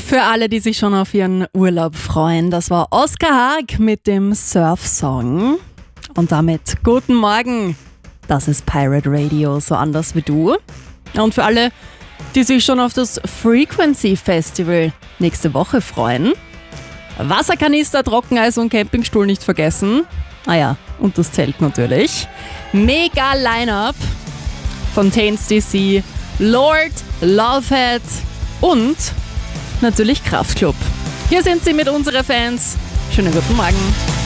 Für alle, die sich schon auf ihren Urlaub freuen, das war Oskar Haag mit dem Surf-Song. Und damit guten Morgen. Das ist Pirate Radio, so anders wie du. Und für alle, die sich schon auf das Frequency Festival nächste Woche freuen, Wasserkanister, Trockeneis und Campingstuhl nicht vergessen. Ah ja, und das Zelt natürlich. Mega Line-Up. Fontaines DC, Lord, Lovehead und natürlich Kraftklub. Hier sind sie mit unseren Fans. Schönen guten Morgen.